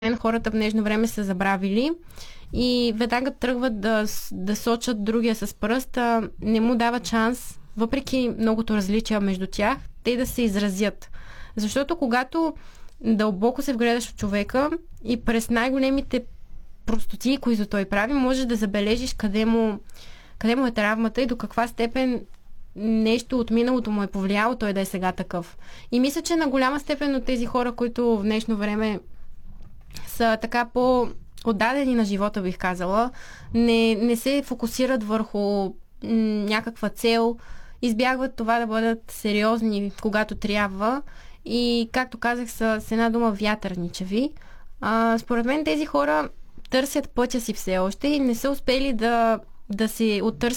хората в днешно време са забравили и веднага тръгват да сочат другия с пръста, не му дава шанс, въпреки многото различия между тях, те да се изразят. Защото когато дълбоко се вгледаш в човека и през най-големите простоти, които той прави, можеш да забележиш къде му е травмата и до каква степен нещо от миналото му е повлияло той да е сега такъв. И мисля, че на голяма степен от тези хора, които в днешно време са така по-отдадени на живота, бих казала, не се фокусират върху някаква цел, избягват това да бъдат сериозни, когато трябва и, както казах, с една дума вятърничеви. Според мен тези хора търсят пътя си все още и не са успели да се оттърсят